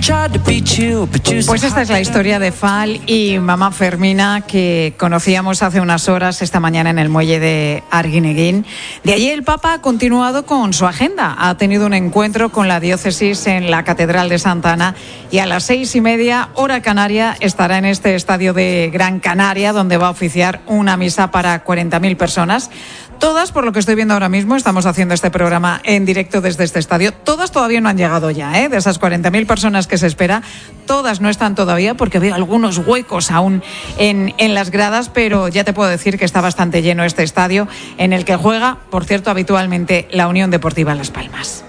Pues esta es la historia de Fal y mamá Fermina, que conocíamos hace unas horas esta mañana en el muelle de Arguineguín. De allí el Papa ha continuado con su agenda. Ha tenido un encuentro con la diócesis en la Catedral de Santa Ana y a las 6:30, hora canaria, estará en este estadio de Gran Canaria, donde va a oficiar una misa para 40.000 personas. Todas, por lo que estoy viendo ahora mismo, estamos haciendo este programa en directo desde este estadio, todas todavía no han llegado ya, de esas 40.000 personas que se espera, todas no están todavía porque veo algunos huecos aún en las gradas, pero ya te puedo decir que está bastante lleno este estadio, en el que juega, por cierto, habitualmente la Unión Deportiva Las Palmas.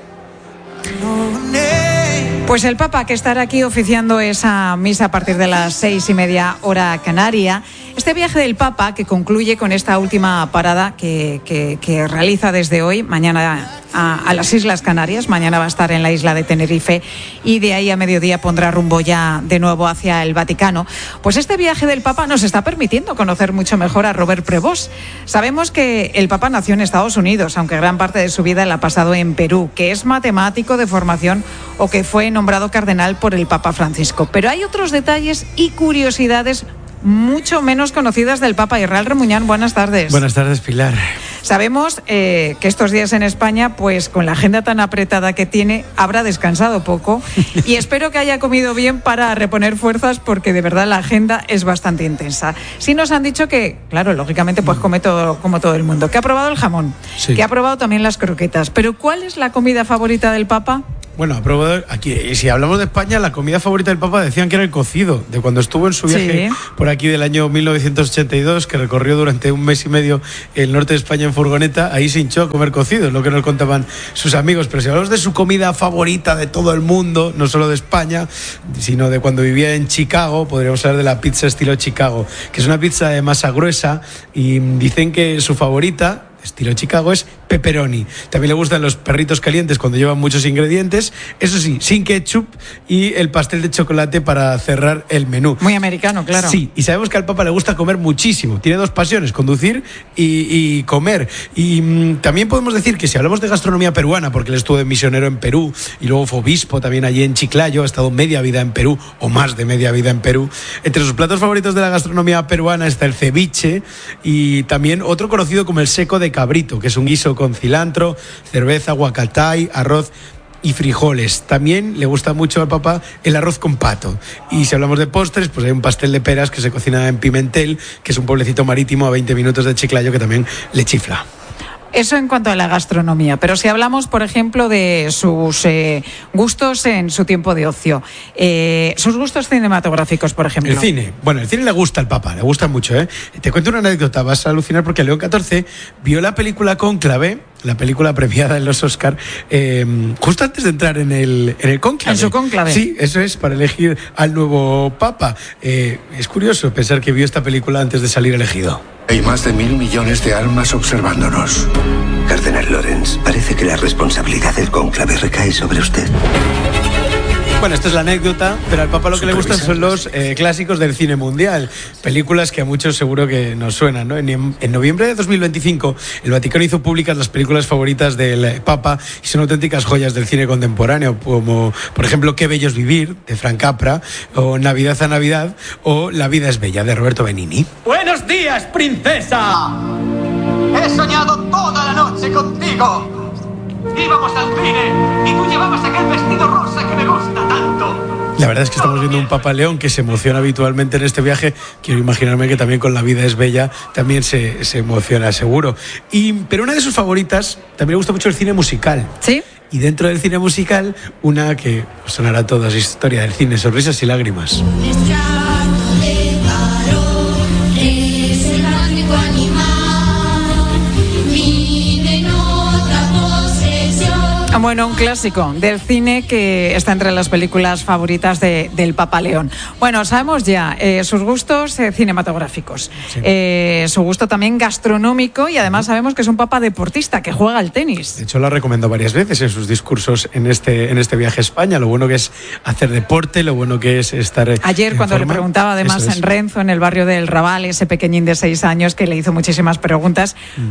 Pues el Papa, que estará aquí oficiando esa misa a partir de las 6:30 hora canaria. Este viaje del Papa, que concluye con esta última parada que realiza desde hoy, mañana a las Islas Canarias, mañana va a estar en la isla de Tenerife y de ahí a mediodía pondrá rumbo ya de nuevo hacia el Vaticano. Pues este viaje del Papa nos está permitiendo conocer mucho mejor a Robert Prevost. Sabemos que el Papa nació en Estados Unidos, aunque gran parte de su vida la ha pasado en Perú, que es matemático de formación o que fue nombrado cardenal por el Papa Francisco. Pero hay otros detalles y curiosidades mucho menos conocidas del Papa. Israel Remuñán, buenas tardes. Buenas tardes, Pilar. Sabemos que estos días en España, pues con la agenda tan apretada que tiene, habrá descansado poco y espero que haya comido bien para reponer fuerzas, porque de verdad la agenda es bastante intensa. Sí nos han dicho que, claro, lógicamente pues come todo, como todo el mundo, que ha probado el jamón, sí, que ha probado también las croquetas, pero ¿cuál es la comida favorita del Papa? Bueno, ha probado aquí, y si hablamos de España, la comida favorita del Papa decían que era el cocido, de cuando estuvo en su viaje por aquí del año 1982, que recorrió durante un mes y medio el norte de España en furgoneta. Ahí se hinchó a comer cocido, es lo que nos contaban sus amigos. Pero si hablamos de su comida favorita de todo el mundo, no solo de España, sino de cuando vivía en Chicago, podríamos hablar de la pizza estilo Chicago, que es una pizza de masa gruesa, y dicen que su favorita estilo Chicago es pepperoni. También le gustan los perritos calientes cuando llevan muchos ingredientes, eso sí, sin ketchup, y el pastel de chocolate para cerrar el menú. Muy americano, claro. Sí, y sabemos que al Papa le gusta comer muchísimo. Tiene dos pasiones, conducir y comer. Y también podemos decir que si hablamos de gastronomía peruana, porque él estuvo de misionero en Perú y luego fue obispo también allí en Chiclayo, ha estado media vida en Perú, o más de media vida en Perú. Entre sus platos favoritos de la gastronomía peruana está el ceviche y también otro conocido como el seco de cabrito, que es un guiso con cilantro, cerveza, guacatay, arroz y frijoles. También le gusta mucho al Papa el arroz con pato. Y si hablamos de postres, pues hay un pastel de peras que se cocina en Pimentel, que es un pueblecito marítimo a 20 minutos de Chiclayo, que también le chifla. Eso en cuanto a la gastronomía, pero si hablamos, por ejemplo, de sus gustos en su tiempo de ocio, sus gustos cinematográficos, por ejemplo. El cine. Bueno, el cine le gusta al Papa, le gusta mucho, ¿eh? Te cuento una anécdota, vas a alucinar, porque León XIV vio la película Cónclave, la película premiada en los Oscar, justo antes de entrar en el cónclave. En su cónclave. Sí, eso es, para elegir al nuevo Papa. Es curioso pensar que vio esta película antes de salir elegido. Hay más de 1.000 millones de almas observándonos. Cardenal Lorenz, parece que la responsabilidad del cónclave recae sobre usted. Bueno, esta es la anécdota, pero al Papa lo que le gustan son los clásicos del cine mundial, películas que a muchos seguro que nos suenan, ¿no? En noviembre de 2025, el Vaticano hizo públicas las películas favoritas del Papa y son auténticas joyas del cine contemporáneo, como, por ejemplo, Qué bello es vivir, de Frank Capra, o Navidad a Navidad, o La vida es bella, de Roberto Benigni. ¡Buenos días, princesa! He soñado toda la noche contigo. Íbamos al cine y tú llevabas aquel vestido rosa que me gusta tanto. La verdad es que estamos viendo un Papa León que se emociona habitualmente en este viaje. Quiero imaginarme que también con La vida es bella también se emociona, seguro. Pero una de sus favoritas, también le gusta mucho el cine musical. ¿Sí? Y dentro del cine musical, una que os sonará a todos, historia del cine, Sonrisas y lágrimas. Bueno, un clásico del cine que está entre las películas favoritas del Papa León. Bueno, sabemos ya sus gustos cinematográficos, sí, su gusto también gastronómico, y además sabemos que es un Papa deportista, que juega al tenis. De hecho, lo ha recomendado varias veces en sus discursos en este viaje a España, lo bueno que es hacer deporte, lo bueno que es estar ayer cuando forma. Le preguntaba además en Renzo, en el barrio del Raval, ese pequeñín de 6 años que le hizo muchísimas preguntas.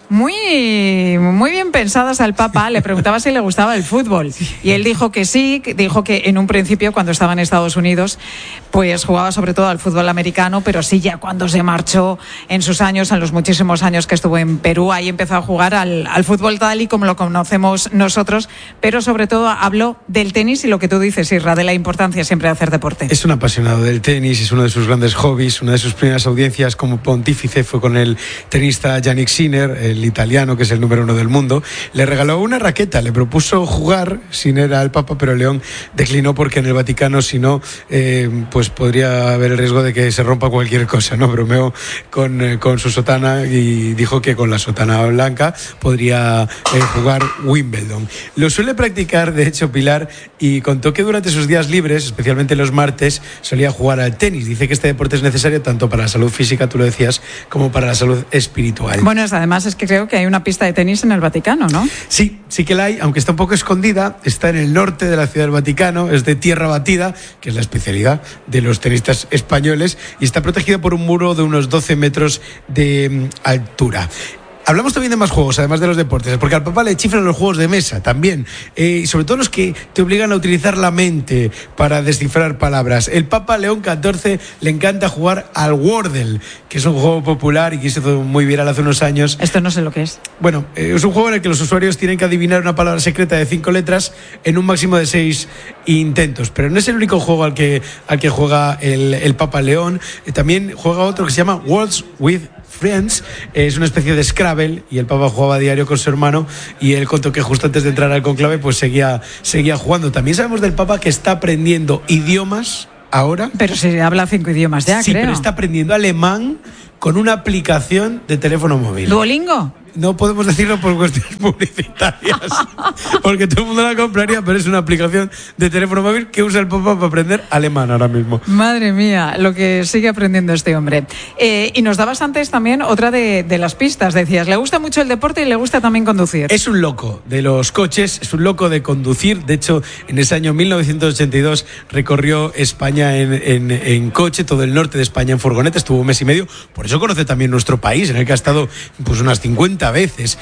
muy bien pensadas al Papa. Le preguntaba si le gustaba el fútbol y él dijo que sí, dijo que en un principio cuando estaba en Estados Unidos pues jugaba sobre todo al fútbol americano, pero sí ya cuando se marchó en sus años, en los muchísimos años que estuvo en Perú, ahí empezó a jugar al fútbol tal y como lo conocemos nosotros, pero sobre todo habló del tenis y lo que tú dices, Isra, de la importancia siempre de hacer deporte. Es un apasionado del tenis, es uno de sus grandes hobbies. Una de sus primeras audiencias como pontífice fue con el tenista Jannik Sinner, el italiano, que es el número 1 del mundo. Le regaló una raqueta, le propuso jugar, Sinner al Papa, pero León declinó porque en el Vaticano, si no, pues podría haber el riesgo de que se rompa cualquier cosa, ¿no? Bromeó con su sotana y dijo que con la sotana blanca podría jugar Wimbledon. Lo suele practicar, de hecho, Pilar, y contó que durante sus días libres, especialmente los martes, solía jugar al tenis. Dice que este deporte es necesario tanto para la salud física, tú lo decías, como para la salud espiritual. Bueno, además es que creo que hay una pista de tenis en el Vaticano, ¿no? Sí, sí que la hay, aunque está un poco escondida. Está en el norte de la ciudad del Vaticano, es de tierra batida, que es la especialidad de los tenistas españoles, y está protegida por un muro de unos 12 metros de altura. Hablamos también de más juegos, además de los deportes, porque al Papa le chiflan los juegos de mesa también, y sobre todo los que te obligan a utilizar la mente para descifrar palabras. El Papa León XIV le encanta jugar al Wordle, que es un juego popular y que se hizo muy viral hace unos años. Esto no sé lo que es. Bueno, es un juego en el que los usuarios tienen que adivinar una palabra secreta de 5 letras en un máximo de 6 intentos, pero no es el único juego al que juega el Papa León. También juega otro que se llama Words with Friends, es una especie de Scrabble, y el Papa jugaba a diario con su hermano, y él contó que justo antes de entrar al conclave pues seguía jugando. También sabemos del Papa que está aprendiendo idiomas ahora. Pero se habla 5 idiomas ya, sí, creo. Sí, pero está aprendiendo alemán con una aplicación de teléfono móvil. ¿Duolingo? No podemos decirlo por cuestiones publicitarias, porque todo el mundo la compraría, pero es una aplicación de teléfono móvil que usa el Papa para aprender alemán ahora mismo. Madre mía, lo que sigue aprendiendo este hombre. Y nos dabas antes también otra de las pistas. Decías, le gusta mucho el deporte y le gusta también conducir. Es un loco de los coches, es un loco de conducir. De hecho, en ese año 1982 recorrió España en coche, todo el norte de España en furgoneta, estuvo un mes y medio. Por eso conoce también nuestro país, en el que ha estado pues unas 50 veces.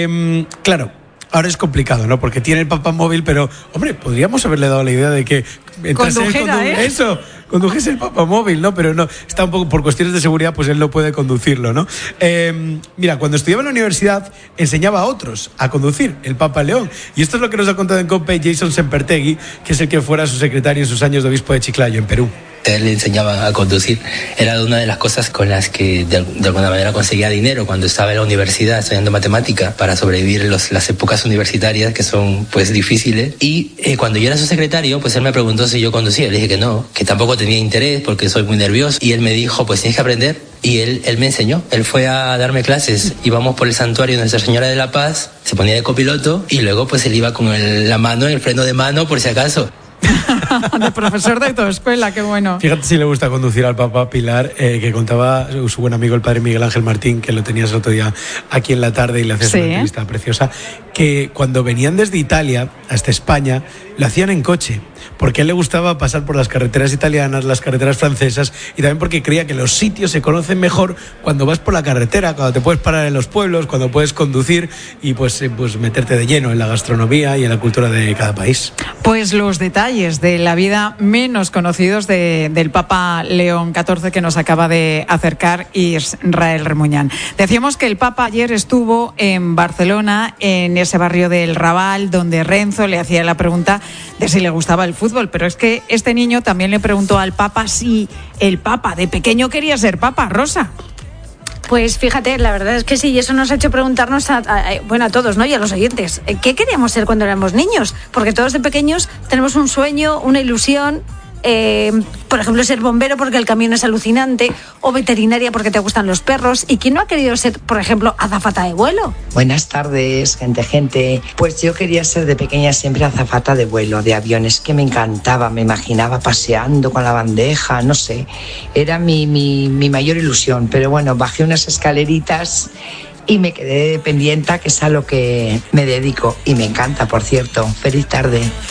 Claro, ahora es complicado, ¿no? Porque tiene el Papa móvil, pero, hombre, podríamos haberle dado la idea de que condujese el Papa móvil, ¿no? Pero no, está un poco por cuestiones de seguridad, pues él no puede conducirlo, ¿no? Mira, cuando estudiaba en la universidad enseñaba a otros a conducir, el Papa León, y esto es lo que nos ha contado en COPE Jason Sempertegui, que es el que fuera su secretario en sus años de obispo de Chiclayo, en Perú. Él le enseñaba a conducir. Era una de las cosas con las que de alguna manera conseguía dinero cuando estaba en la universidad estudiando matemática para sobrevivir en las épocas universitarias, que son pues difíciles. Y cuando yo era su secretario, pues él me preguntó si yo conducía. Le dije que no, que tampoco tenía interés porque soy muy nervioso. Y él me dijo, pues tienes que aprender. Y él me enseñó. Él fue a darme clases. Íbamos por el santuario de Nuestra Señora de la Paz, se ponía de copiloto y luego pues él iba con la mano, el freno de mano, por si acaso. De profesor de autoescuela, qué bueno. Fíjate si le gusta conducir al Papa, Pilar, que contaba su buen amigo el padre Miguel Ángel Martín, que lo tenías el otro día aquí en la tarde y le hacías una entrevista preciosa, que cuando venían desde Italia hasta España lo hacían en coche, porque a él le gustaba pasar por las carreteras italianas, las carreteras francesas, y también porque creía que los sitios se conocen mejor cuando vas por la carretera, cuando te puedes parar en los pueblos, cuando puedes conducir y pues meterte de lleno en la gastronomía y en la cultura de cada país. Pues los detalles de la vida menos conocidos del Papa León XIV que nos acaba de acercar Israel Remuñán. Decíamos que el Papa ayer estuvo en Barcelona, en ese barrio del Raval, donde Renzo le hacía la pregunta de si le gustaba el fútbol, pero es que este niño también le preguntó al Papa si el Papa de pequeño quería ser Papa, Rosa. Pues fíjate, la verdad es que sí, y eso nos ha hecho preguntarnos a todos, ¿no? Y a los oyentes, ¿qué queríamos ser cuando éramos niños? Porque todos de pequeños tenemos un sueño, una ilusión. Por ejemplo, ser bombero porque el camión es alucinante, o veterinaria porque te gustan los perros. ¿Y quién no ha querido ser, por ejemplo, azafata de vuelo? Buenas tardes, gente. Pues yo quería ser de pequeña siempre azafata de vuelo, de aviones, que me encantaba. Me imaginaba paseando con la bandeja, no sé. Era mi mayor ilusión. Pero bueno, bajé unas escaleritas y me quedé dependiente, que es a lo que me dedico. Y me encanta, por cierto. Feliz tarde.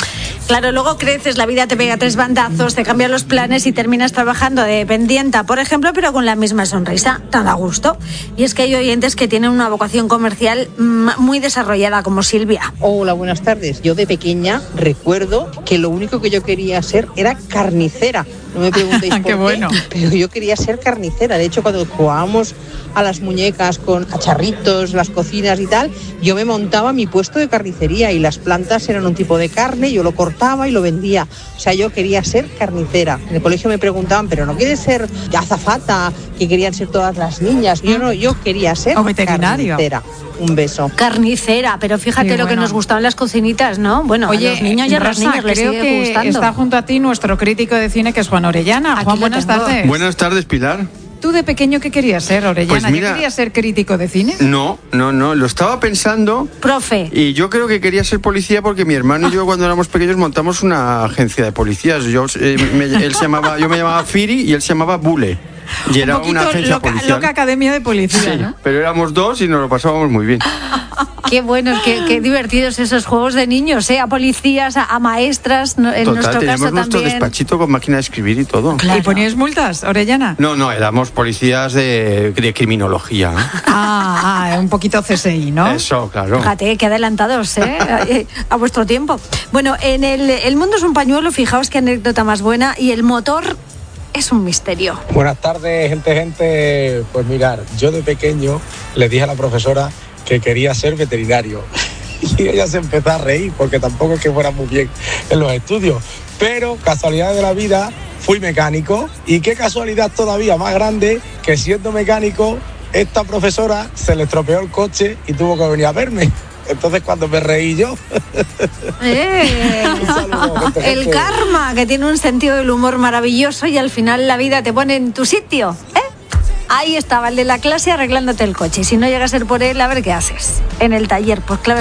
Claro, luego creces, la vida te pega 3 bandazos, te cambian los planes y terminas trabajando de dependienta, por ejemplo, pero con la misma sonrisa, tan a gusto. Y es que hay oyentes que tienen una vocación comercial muy desarrollada, como Silvia. Hola, buenas tardes. Yo de pequeña recuerdo que lo único que yo quería ser era carnicera. No me preguntéis por qué, bueno. Pero yo quería ser carnicera. De hecho, cuando jugábamos a las muñecas con cacharritos, las cocinas y tal, yo me montaba mi puesto de carnicería y las plantas eran un tipo de carne, yo lo cortaba y lo vendía. O sea, yo quería ser carnicera. En el colegio me preguntaban, ¿pero no quieres ser azafata? Que querían ser todas las niñas. Yo no, yo quería ser carnicera. Un beso. Carnicera, pero fíjate lo que nos gustaban las cocinitas, ¿no? Bueno, oye, a los niños y a las niñas les sigue que gustando. Está junto a ti nuestro crítico de cine, que es Juan Orellana. Aquí Juan, buenas tardes. Buenas tardes, Pilar. ¿Tú de pequeño qué querías ser, Orellana? Pues mira, ¿Ya querías ser crítico de cine? No, lo estaba pensando. Profe. Y yo creo que quería ser policía porque mi hermano y yo cuando éramos pequeños montamos una agencia de policías. Yo me llamaba Firi y él se llamaba Bule. Y era una agencia policial. Loca academia de policía, sí, ¿no? Pero éramos 2 y nos lo pasábamos muy bien. Qué buenos, qué divertidos esos juegos de niños, ¿eh? A policías, a maestras, en nuestro caso teníamos nuestro también. despachito con máquina de escribir y todo. Claro. ¿Y poníais multas, Orellana? No, éramos policías de criminología. Un poquito CSI, ¿no? Eso, claro. Fíjate, qué adelantados, a vuestro tiempo. Bueno, en el mundo es un pañuelo, fijaos qué anécdota más buena, y el motor es un misterio. Buenas tardes, gente. Pues mirar, yo de pequeño le dije a la profesora que quería ser veterinario y ella se empezó a reír porque tampoco es que fuera muy bien en los estudios, pero casualidad de la vida fui mecánico, y qué casualidad todavía más grande que siendo mecánico esta profesora se le estropeó el coche y tuvo que venir a verme. Entonces cuando me reí yo. Un saludo, gente. El karma, que tiene un sentido del humor maravilloso y al final la vida te pone en tu sitio, Ahí estaba el de la clase arreglándote el coche, y si no llega a ser por él, a ver qué haces en el taller. Pues claro,